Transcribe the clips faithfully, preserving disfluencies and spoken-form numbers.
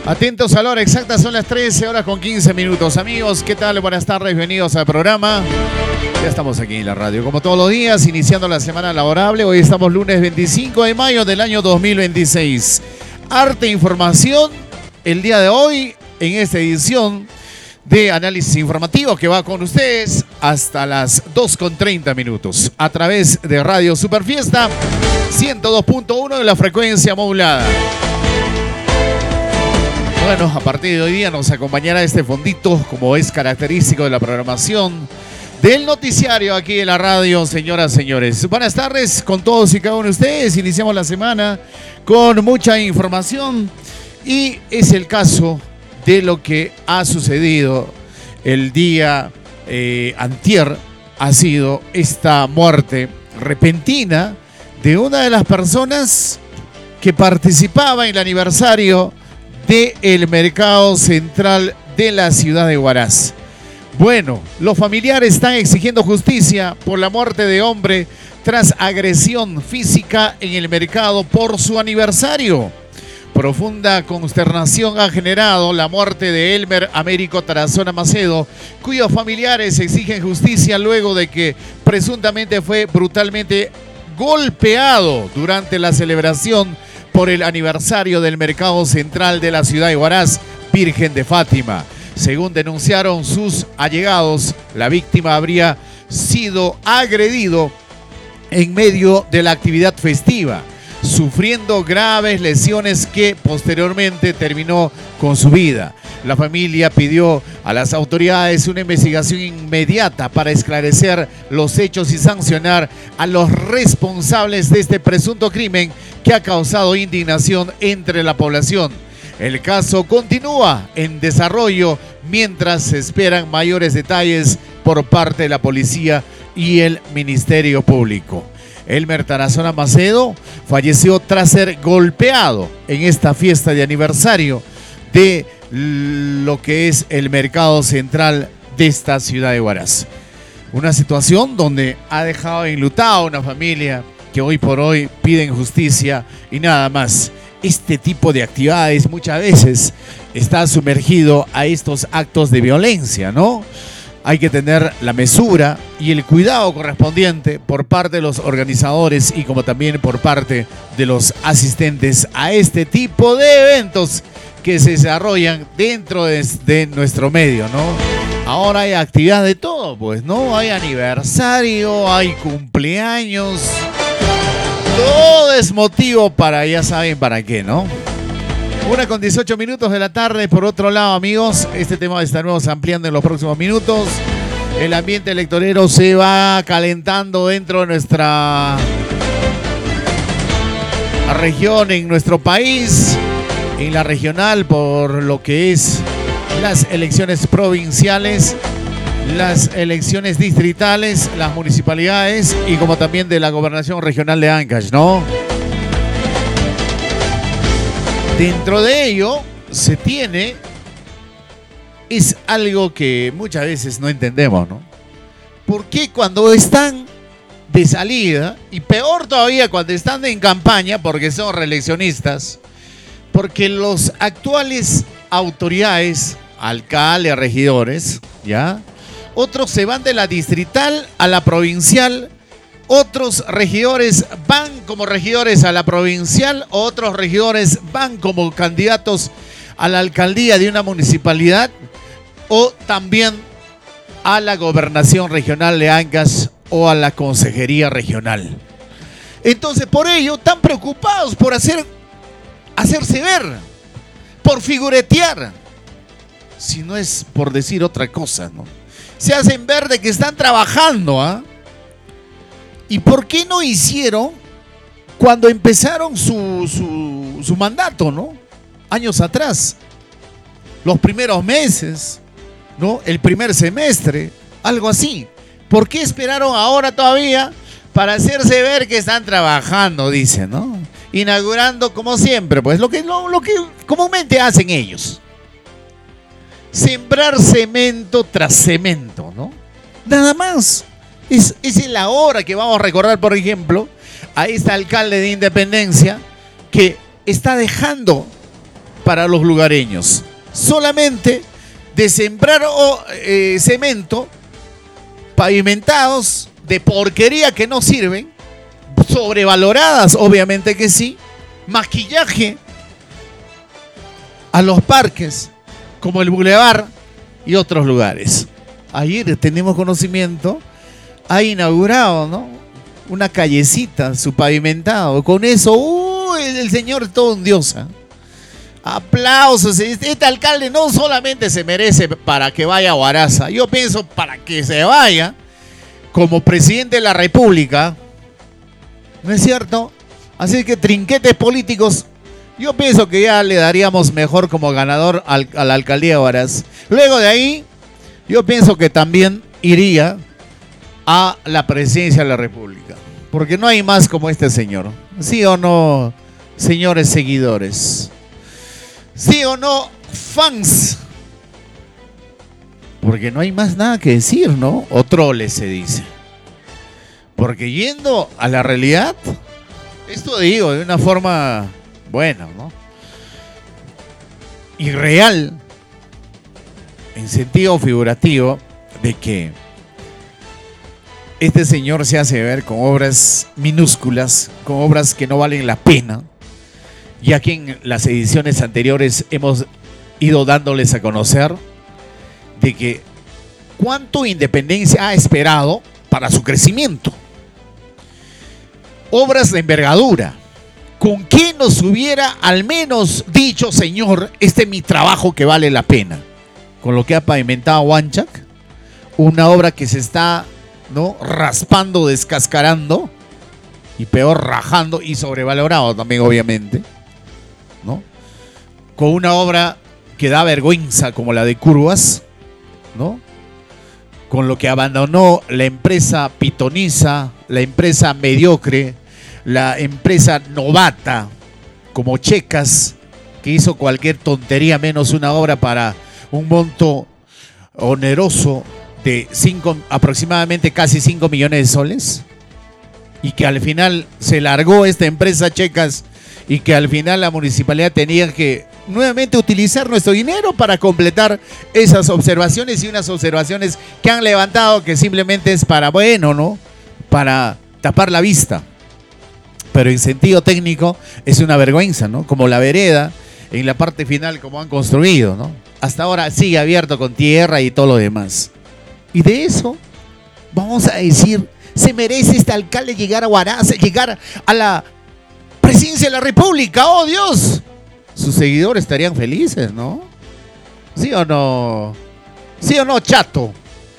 Atentos a la hora exacta, son las trece horas con quince minutos. Amigos, ¿qué tal? Buenas tardes, bienvenidos al programa. Ya estamos aquí en la radio, como todos los días, iniciando la semana laborable. Hoy estamos lunes veinticinco de mayo del año dos mil veintiséis. Arte e información, el día de hoy, en esta edición de análisis informativo que va con ustedes hasta las dos con treinta minutos. A través de Radio Superfiesta, ciento dos punto uno de la frecuencia modulada. Bueno, a partir de hoy día nos acompañará este fondito, como es característico de la programación del noticiario aquí en la radio, señoras y señores. Buenas tardes con todos y cada uno de ustedes. Iniciamos la semana con mucha información y es el caso de lo que ha sucedido el día eh, antier. Ha sido esta muerte repentina de una de las personas que participaba en el aniversario del mercado central de la ciudad de Huaraz. Bueno, los familiares están exigiendo justicia por la muerte de hombre tras agresión física en el mercado por su aniversario. Profunda consternación ha generado la muerte de Elmer Américo Tarazona Macedo, cuyos familiares exigen justicia luego de que presuntamente fue brutalmente golpeado durante la celebración por el aniversario del mercado central de la ciudad de Huaraz, Virgen de Fátima. Según denunciaron sus allegados, la víctima habría sido agredido en medio de la actividad festiva, sufriendo graves lesiones que posteriormente terminó con su vida. La familia pidió a las autoridades una investigación inmediata para esclarecer los hechos y sancionar a los responsables de este presunto crimen que ha causado indignación entre la población. El caso continúa en desarrollo mientras se esperan mayores detalles por parte de la policía y el Ministerio Público. Elmer Tarazona Macedo falleció tras ser golpeado en esta fiesta de aniversario de lo que es el mercado central de esta ciudad de Huaraz. Una situación donde ha dejado enlutada a una familia que hoy por hoy piden justicia y nada más. Este tipo de actividades muchas veces está sumergido a estos actos de violencia, ¿no? Hay que tener la mesura y el cuidado correspondiente por parte de los organizadores y como también por parte de los asistentes a este tipo de eventos que se desarrollan dentro de, de nuestro medio, ¿no? Ahora hay actividad de todo, pues, ¿no? Hay aniversario, hay cumpleaños. Todo es motivo para, ya saben para qué, ¿no? Una con dieciocho minutos de la tarde. Por otro lado, amigos, este tema estaremos ampliando en los próximos minutos. El ambiente electorero se va calentando dentro de nuestra región, en nuestro país, en la regional, por lo que es las elecciones provinciales, las elecciones distritales, las municipalidades y como también de la gobernación regional de Ancash, ¿no? Dentro de ello se tiene, es algo que muchas veces no entendemos, ¿no? ¿Por qué cuando están de salida, y peor todavía cuando están en campaña, porque son reeleccionistas, porque los actuales autoridades, alcaldes, regidores, ¿ya? Otros se van de la distrital a la provincial, otros regidores van como regidores a la provincial, otros regidores van como candidatos a la alcaldía de una municipalidad o también a la gobernación regional de Ancash o a la consejería regional. Entonces, por ello, están preocupados por hacer, hacerse ver, por figuretear, si no es por decir otra cosa, ¿no? Se hacen ver de que están trabajando, ¿ah? ¿eh? ¿Y por qué no hicieron cuando empezaron su, su, su mandato, ¿no? Años atrás, los primeros meses, ¿no? El primer semestre, algo así. ¿Por qué esperaron ahora todavía para hacerse ver que están trabajando, dicen, ¿no? Inaugurando como siempre, pues lo que, lo, lo que comúnmente hacen ellos. Sembrar cemento tras cemento, ¿no? Nada más. Es, es la hora que vamos a recordar, por ejemplo, a este alcalde de Independencia que está dejando para los lugareños. Solamente de sembrar oh, eh, cemento, pavimentados de porquería que no sirven, sobrevaloradas, obviamente que sí, maquillaje a los parques, como el Boulevard y otros lugares. Ayer tenemos conocimiento, ha inaugurado, ¿no?, una callecita, su pavimentado. Con eso, uh, el señor es todo un dios. ¿eh? Aplausos. Este alcalde no solamente se merece para que vaya a Huaraz, yo pienso para que se vaya como presidente de la República. ¿No es cierto? Así que trinquetes políticos, yo pienso que ya le daríamos mejor como ganador al, a la alcaldía de Huaraz. Luego de ahí, yo pienso que también iría a la presidencia de la República. Porque no hay más como este señor. ¿Sí o no, señores seguidores? ¿Sí o no, fans? Porque no hay más nada que decir, ¿no? O troles se dice. Porque yendo a la realidad, esto digo de una forma buena, ¿no?, y real, en sentido figurativo, de que este señor se hace ver con obras minúsculas, con obras que no valen la pena, ya que en las ediciones anteriores hemos ido dándoles a conocer de que cuánto Independencia ha esperado para su crecimiento. Obras de envergadura. ¿Con qué nos hubiera al menos dicho, señor, este es mi trabajo que vale la pena? Con lo que ha pavimentado Huanchac, una obra que se está, ¿no?, raspando, descascarando, y peor, rajando y sobrevalorado también, obviamente, ¿no? Con una obra que da vergüenza como la de Curvas, ¿no? Con lo que abandonó la empresa pitoniza, la empresa mediocre, la empresa novata, como Checas, que hizo cualquier tontería menos una obra para un monto oneroso de cinco, aproximadamente casi cinco millones de soles, y que al final se largó esta empresa Checas, y que al final la municipalidad tenía que nuevamente utilizar nuestro dinero para completar esas observaciones, y unas observaciones que han levantado que simplemente es para, bueno, ¿no?, para tapar la vista. Pero en sentido técnico es una vergüenza, ¿no? Como la vereda en la parte final, como han construido, ¿no? Hasta ahora sigue abierto con tierra y todo lo demás. Y de eso vamos a decir, se merece este alcalde llegar a Huaraz, llegar a la presidencia de la República. ¡Oh, Dios! Sus seguidores estarían felices, ¿no? ¿Sí o no? ¿Sí o no, chato?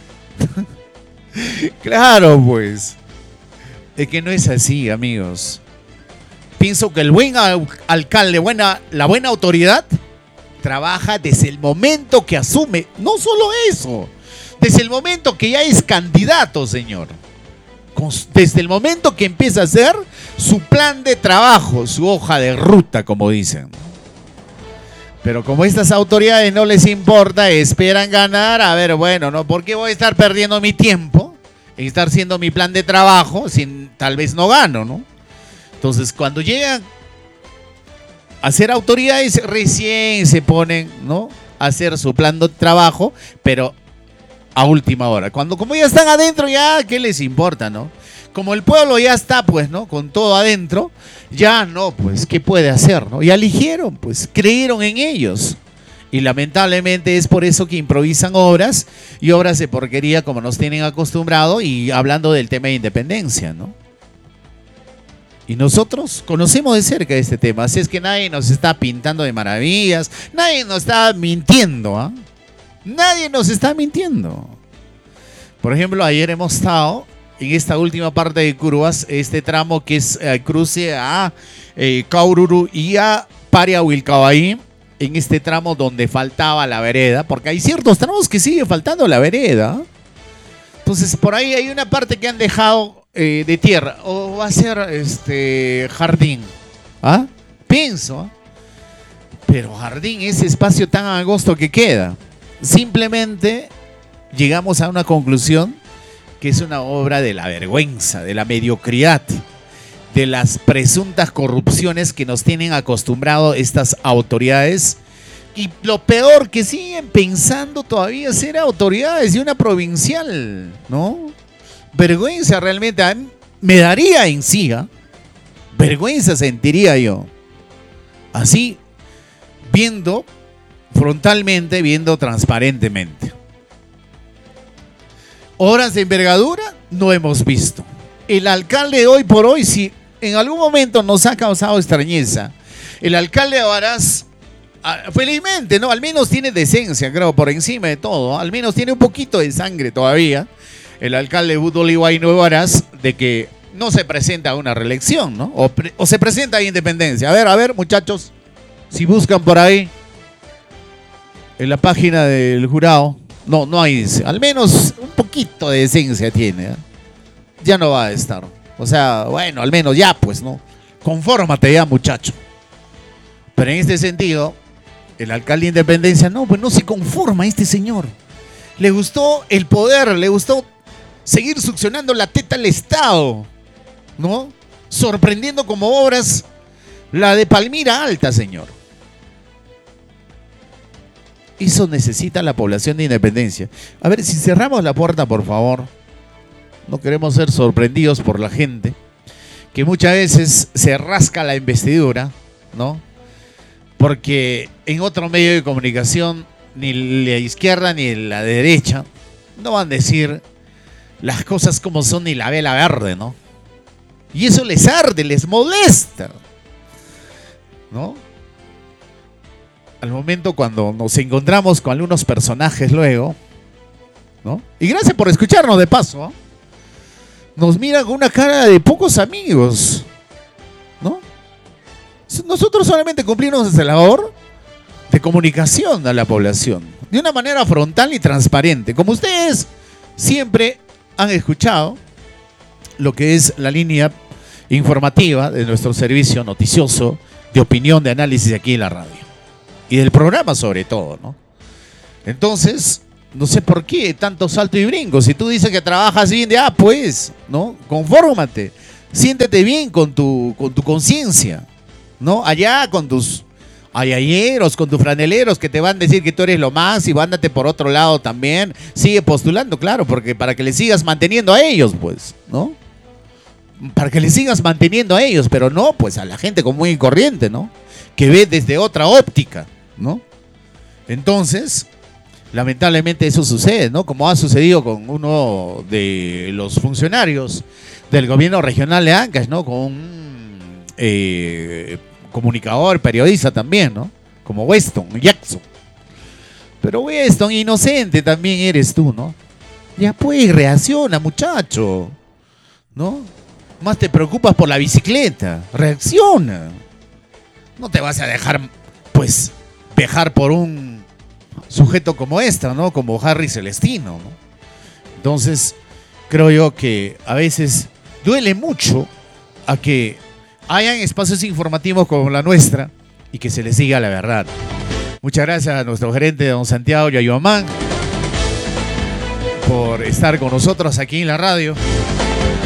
Claro, pues. Es que no es así, amigos. Pienso que el buen al alcalde, buena, la buena autoridad, trabaja desde el momento que asume. No solo eso, desde el momento que ya es candidato, señor. Desde el momento que empieza a hacer su plan de trabajo, su hoja de ruta, como dicen. Pero como estas autoridades no les importa, esperan ganar. A ver, bueno, ¿no? ¿Por qué voy a estar perdiendo mi tiempo en estar haciendo mi plan de trabajo si tal vez no gano, ¿no? Entonces, cuando llegan a ser autoridades, recién se ponen, ¿no?, a hacer su plan de trabajo, pero a última hora. Cuando, como ya están adentro, ya, ¿qué les importa, no? Como el pueblo ya está, pues, ¿no?, con todo adentro, ya no, pues, ¿qué puede hacer, no? Ya eligieron, pues, creyeron en ellos. Y lamentablemente es por eso que improvisan obras, y obras de porquería como nos tienen acostumbrado, y hablando del tema de independencia, ¿no? Y nosotros conocemos de cerca este tema, así es que nadie nos está pintando de maravillas, nadie nos está mintiendo, ¿ah? Nadie nos está mintiendo. Por ejemplo, ayer hemos estado en esta última parte de Curvas, este tramo que es eh, cruce a eh, Caururu y a Pariahuilcabaí, en este tramo donde faltaba la vereda, porque hay ciertos tramos que sigue faltando la vereda. Entonces, por ahí hay una parte que han dejado eh, de tierra, o va a ser este jardín, ¿ah? Pienso, pero jardín, ese espacio tan angosto que queda. Simplemente llegamos a una conclusión que es una obra de la vergüenza, de la mediocridad, de las presuntas corrupciones que nos tienen acostumbrado estas autoridades. Y lo peor, que siguen pensando todavía ser autoridades de una provincial, ¿no? Vergüenza realmente. A mí me daría en sí, ¿eh? Vergüenza sentiría yo. Así, viendo frontalmente, viendo transparentemente. Obras de envergadura no hemos visto. El alcalde hoy por hoy, si en algún momento nos ha causado extrañeza, el alcalde de Huaraz, felizmente, ¿no? Al menos tiene decencia, creo, por encima de todo. Al menos tiene un poquito de sangre todavía. El alcalde Budoliway de Huaraz, de que no se presenta a una reelección, ¿no? O, pre, o se presenta a independencia. A ver, a ver, muchachos, si buscan por ahí, en la página del jurado, no, no hay, al menos un poquito de decencia tiene, ¿eh? Ya no va a estar. O sea, bueno, al menos ya, pues, ¿no? Confórmate ya, muchacho. Pero en este sentido, el alcalde de Independencia, no, pues no se conforma este señor. Le gustó el poder, le gustó seguir succionando la teta al Estado, ¿no? Sorprendiendo como obras la de Palmira Alta, señor. Eso necesita la población de Independencia. A ver, si cerramos la puerta, por favor. No queremos ser sorprendidos por la gente, que muchas veces se rasca la investidura, ¿no? Porque en otro medio de comunicación, ni la izquierda ni la derecha, no van a decir las cosas como son ni la vela verde, ¿no? Y eso les arde, les molesta, ¿no? Al momento cuando nos encontramos con algunos personajes luego, ¿no? Y gracias por escucharnos de paso, ¿eh? Nos miran con una cara de pocos amigos, ¿no? Nosotros solamente cumplimos esa labor de comunicación a la población, de una manera frontal y transparente, como ustedes siempre han escuchado lo que es la línea informativa de nuestro servicio noticioso de opinión, de análisis aquí en la radio y del programa sobre todo, ¿no? Entonces, no sé por qué tanto salto y brinco. Si tú dices que trabajas bien, de ah, pues, ¿no? Confórmate, siéntete bien con tu con tu conciencia, ¿no? Allá con tus ayayeros, con tus franeleros que te van a decir que tú eres lo más y vándate por otro lado también. Sigue postulando, claro, porque para que le sigas manteniendo a ellos, pues, ¿no? Para que le sigas manteniendo a ellos, pero no, pues a la gente común y corriente, ¿no? Que ve desde otra óptica, ¿no? Entonces, lamentablemente eso sucede, ¿no? Como ha sucedido con uno de los funcionarios del gobierno regional de Ancash, ¿no? Con un eh, comunicador, periodista también, ¿no? Como Weston Jackson. Pero Weston, inocente también eres tú, ¿no? Ya pues, reacciona, muchacho, ¿no? Más te preocupas por la bicicleta, reacciona. No te vas a dejar, pues, dejar por un sujeto como esta, ¿no? Como Harry Celestino, ¿no? Entonces, creo yo que a veces duele mucho a que hayan espacios informativos como la nuestra y que se les diga la verdad. Muchas gracias a nuestro gerente, don Santiago Yayomán, por estar con nosotros aquí en la radio.